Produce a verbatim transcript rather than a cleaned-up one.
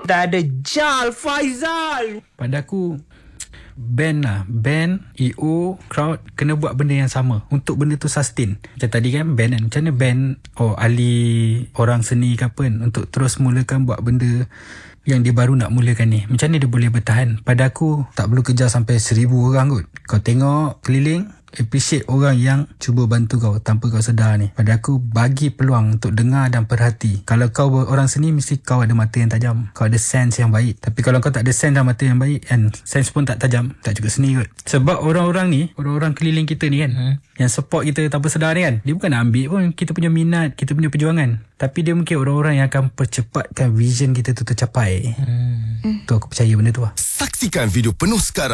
Dah ada Jal Faizal. Pada aku, band lah, band, E O, crowd kena buat benda yang sama untuk benda tu sustain. Macam tadi kan band kan, macam mana band oh ahli orang seni ke apa kan, untuk terus mulakan buat benda yang dia baru nak mulakan ni, macam mana dia boleh bertahan? Pada aku tak perlu kejar sampai seribu orang kot. Kau tengok keliling, appreciate orang yang cuba bantu kau tanpa kau sedar ni. Pada aku, bagi peluang untuk dengar dan perhati. Kalau kau orang seni, mesti kau ada mata yang tajam, kau ada sense yang baik. Tapi kalau kau tak ada sense dan mata yang baik, and sense pun tak tajam, tak cukup seni kot. Sebab orang-orang ni, orang-orang keliling kita ni kan, hmm. yang support kita tanpa sedar ni kan, dia bukan nak ambil pun kita punya minat, kita punya perjuangan, tapi dia mungkin orang-orang yang akan percepatkan vision kita tu tercapai. hmm. Tu aku percaya benda tu lah. Saksikan video penuh sekarang